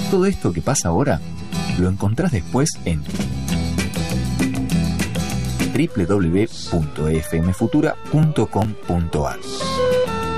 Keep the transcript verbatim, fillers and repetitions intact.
Todo esto que pasa ahora lo encontrás después en doble u doble u doble u punto f m futura punto com punto a r.